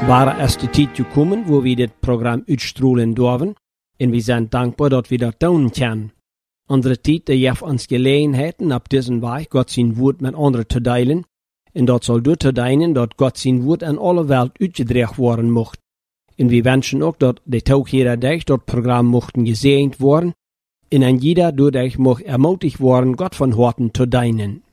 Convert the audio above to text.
War erst die Zeit gekommen, wo wir dit Programm uitstrahlen dürfen, und wir sind dankbar, dass wir das tun können. Unsere Zeit geeft uns Gelegenheiten, auf diesem Weg Gott sein Wort mit anderen zu teilen, und dat soll door te dienen, dat Gott sein Wort an alle Welt uitgedragen worden mocht. Und wir wünschen auch, dass die Tag jeder Tag das Programm mochten gesegnet worden, und an jeder dadurch mocht ermutigt worden, Gott von Horten zu dienen.